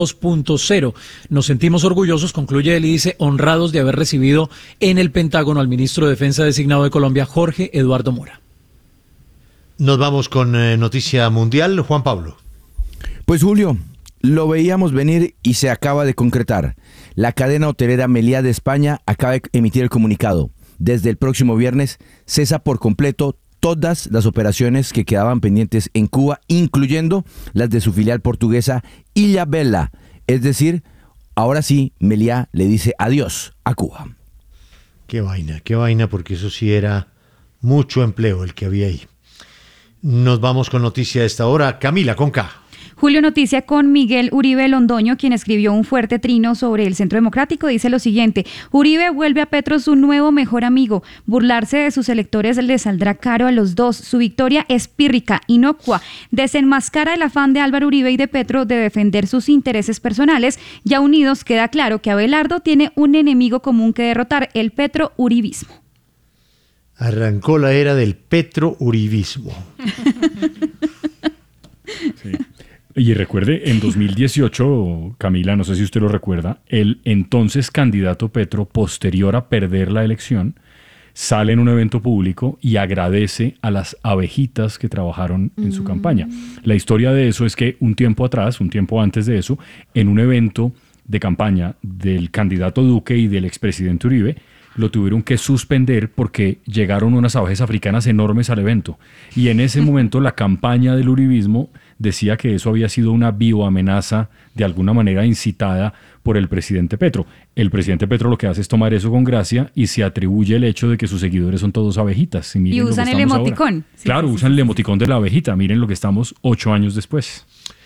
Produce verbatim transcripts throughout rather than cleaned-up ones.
dos punto cero. Nos sentimos orgullosos, concluye él y dice, honrados de haber recibido en el Pentágono al ministro de Defensa designado de Colombia, Jorge Eduardo Mora. Nos vamos con eh, noticia mundial, Juan Pablo. Pues Julio, lo veíamos venir y se acaba de concretar. La cadena hotelera Meliá de España acaba de emitir el comunicado. Desde el próximo viernes cesa por completo todas las operaciones que quedaban pendientes en Cuba, incluyendo las de su filial portuguesa Ilhabela. Es decir, ahora sí, Meliá le dice adiós a Cuba. Qué vaina, qué vaina, porque eso sí era mucho empleo el que había ahí. Nos vamos con noticia de esta hora. Camila, con K. Julio, noticia con Miguel Uribe Londoño, quien escribió un fuerte trino sobre el Centro Democrático. Dice lo siguiente: Uribe vuelve a Petro su nuevo mejor amigo. Burlarse de sus electores le saldrá caro a los dos. Su victoria es pírrica, inocua. Desenmascara el afán de Álvaro Uribe y de Petro de defender sus intereses personales. Ya unidos queda claro que Abelardo tiene un enemigo común que derrotar, el Petro-Uribismo. Arrancó la era del Petro-Uribismo. Sí. Y recuerde, en dos mil dieciocho, Camila, no sé si usted lo recuerda, el entonces candidato Petro, posterior a perder la elección, sale en un evento público y agradece a las abejitas que trabajaron en su campaña. La historia de eso es que un tiempo atrás, un tiempo antes de eso, en un evento de campaña del candidato Duque y del expresidente Uribe, lo tuvieron que suspender porque llegaron unas abejas africanas enormes al evento. Y en ese momento la campaña del uribismo decía que eso había sido una bioamenaza de alguna manera incitada por el presidente Petro. El presidente Petro lo que hace es tomar eso con gracia y se atribuye el hecho de que sus seguidores son todos abejitas. Y, miren y usan el emoticón. Sí, claro, sí, usan sí, el emoticón de la abejita. Miren lo que estamos ocho años después.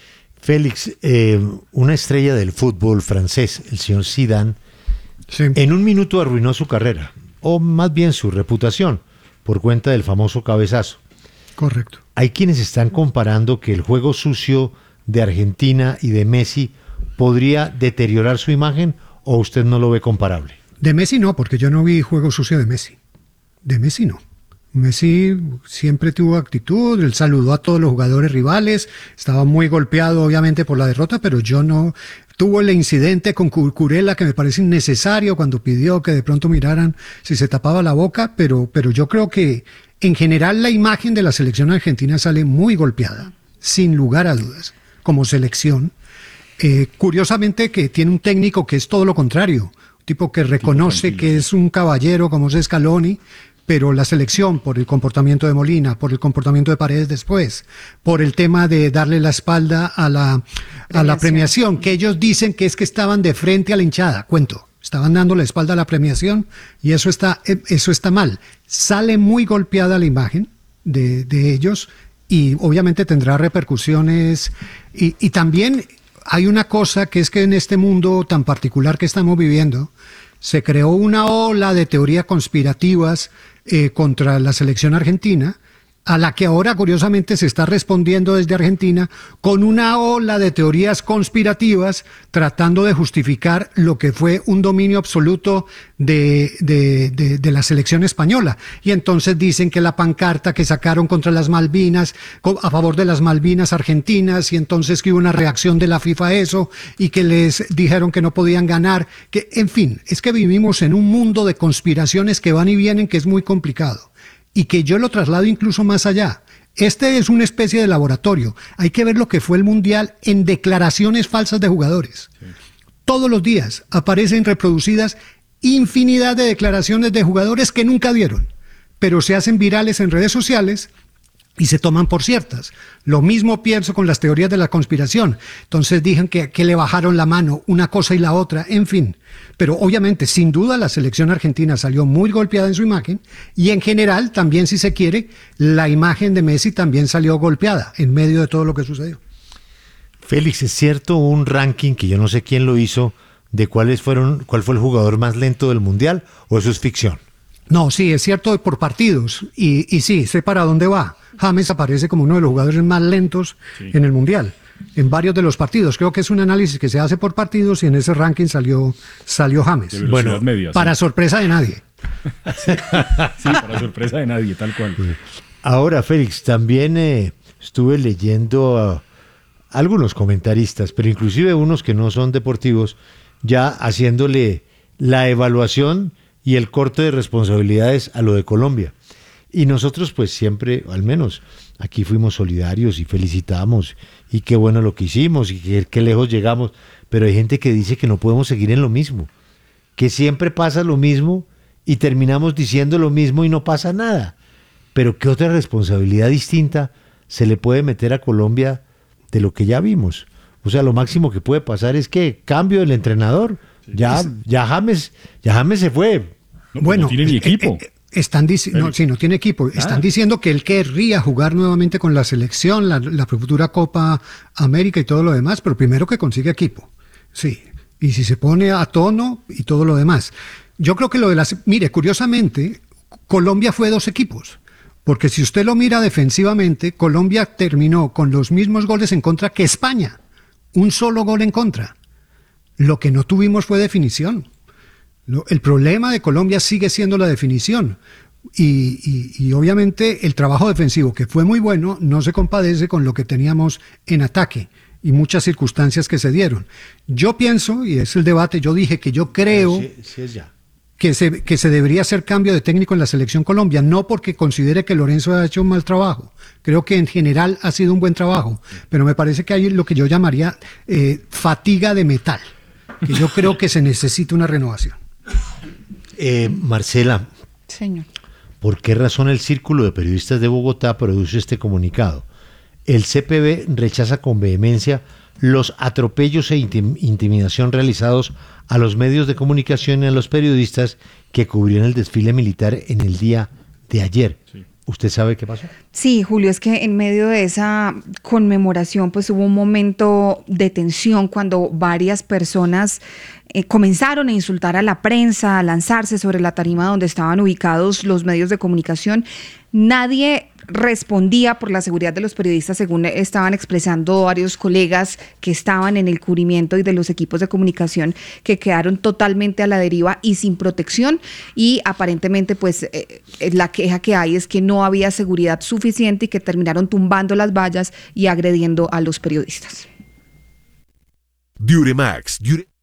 Félix, eh, una estrella del fútbol francés, el señor Zidane, sí, en un minuto arruinó su carrera, o más bien su reputación, por cuenta del famoso cabezazo. Correcto. Hay quienes están comparando que el juego sucio de Argentina y de Messi podría deteriorar su imagen, ¿o usted no lo ve comparable? De Messi no, porque yo no vi juego sucio de Messi. De Messi no. Messi siempre tuvo actitud, él saludó a todos los jugadores rivales, estaba muy golpeado obviamente por la derrota, pero yo no... Tuvo el incidente con Cucurella que me parece innecesario cuando pidió que de pronto miraran si se tapaba la boca, pero, pero yo creo que en general la imagen de la selección argentina sale muy golpeada, sin lugar a dudas, como selección. Eh, curiosamente que tiene un técnico que es todo lo contrario, un tipo que reconoce que es un caballero como es Scaloni, pero la selección, por el comportamiento de Molina, por el comportamiento de Paredes después, por el tema de darle la espalda a la, a la premiación, que ellos dicen que es que estaban de frente a la hinchada, cuento, estaban dando la espalda a la premiación y eso está, eso está mal. Sale muy golpeada la imagen de, de ellos y obviamente tendrá repercusiones y, y también hay una cosa que es que en este mundo tan particular que estamos viviendo, se creó una ola de teorías conspirativas eh, contra la selección argentina, a la que ahora curiosamente se está respondiendo desde Argentina con una ola de teorías conspirativas tratando de justificar lo que fue un dominio absoluto de, de, de, de la selección española. Y entonces dicen que la pancarta que sacaron contra las Malvinas, a favor de las Malvinas argentinas, y entonces que hubo una reacción de la FIFA a eso, y que les dijeron que no podían ganar, que en fin, es que vivimos en un mundo de conspiraciones que van y vienen que es muy complicado. Y que yo lo traslado incluso más allá. Este es una especie de laboratorio. Hay que ver lo que fue el Mundial en declaraciones falsas de jugadores. Sí. Todos los días aparecen reproducidas infinidad de declaraciones de jugadores que nunca dieron, pero se hacen virales en redes sociales y se toman por ciertas. Lo mismo pienso con las teorías de la conspiración. Entonces dicen que, que le bajaron la mano una cosa y la otra, en fin. Pero obviamente, sin duda, la selección argentina salió muy golpeada en su imagen y en general, también si se quiere, la imagen de Messi también salió golpeada en medio de todo lo que sucedió. Félix, ¿es cierto un ranking que yo no sé quién lo hizo de cuáles fueron, cuál fue el jugador más lento del Mundial, o eso es ficción? No, sí, es cierto por partidos y, y sí, sé para dónde va. James aparece como uno de los jugadores más lentos sí. en el Mundial, en varios de los partidos. Creo que es un análisis que se hace por partidos y en ese ranking salió, salió James. Bueno, media, para sí. sorpresa de nadie. sí, sí, para sorpresa de nadie, tal cual. Ahora, Félix, también eh, estuve leyendo algunos comentaristas, pero inclusive unos que no son deportivos, ya haciéndole la evaluación y el corte de responsabilidades a lo de Colombia. Y nosotros pues siempre, al menos aquí fuimos solidarios y felicitamos y qué bueno lo que hicimos y qué, qué lejos llegamos, pero hay gente que dice que no podemos seguir en lo mismo, que siempre pasa lo mismo y terminamos diciendo lo mismo y no pasa nada. Pero ¿qué otra responsabilidad distinta se le puede meter a Colombia de lo que ya vimos? O sea, lo máximo que puede pasar es que cambio del entrenador. Sí, ya, ya James, ya James se fue. No, bueno, no tiene ni equipo. Eh, eh, Están diciendo, no, sí, no tiene equipo. Ah. Están diciendo que él querría jugar nuevamente con la selección, la, la futura Copa América y todo lo demás, pero primero que consiga equipo. Sí. Y si se pone a tono y todo lo demás. Yo creo que lo de las... Mire, curiosamente, Colombia fue dos equipos. Porque si usted lo mira defensivamente, Colombia terminó con los mismos goles en contra que España. Un solo gol en contra. Lo que no tuvimos fue definición. El problema de Colombia sigue siendo la definición y, y, y obviamente el trabajo defensivo, que fue muy bueno, no se compadece con lo que teníamos en ataque y muchas circunstancias que se dieron. Yo pienso, y es el debate, yo dije que yo creo sí, sí es ya. Que, se, que se debería hacer cambio de técnico en la selección Colombia, no porque considere que Lorenzo ha hecho un mal trabajo, creo que en general ha sido un buen trabajo, pero me parece que hay lo que yo llamaría eh, fatiga de metal, que yo creo que se necesita una renovación. Eh, Marcela, señor, ¿por qué razón el Círculo de Periodistas de Bogotá produce este comunicado? El C P B rechaza con vehemencia los atropellos e intim- intimidación realizados a los medios de comunicación y a los periodistas que cubrieron el desfile militar en el día de ayer. Sí. ¿Usted sabe qué pasó? Sí, Julio, es que en medio de esa conmemoración pues hubo un momento de tensión cuando varias personas eh, comenzaron a insultar a la prensa, a lanzarse sobre la tarima donde estaban ubicados los medios de comunicación. Nadie respondía por la seguridad de los periodistas, según estaban expresando varios colegas que estaban en el cubrimiento y de los equipos de comunicación, que quedaron totalmente a la deriva y sin protección, y aparentemente pues eh, la queja que hay es que no había seguridad suficiente y que terminaron tumbando las vallas y agrediendo a los periodistas. Duremax. Dure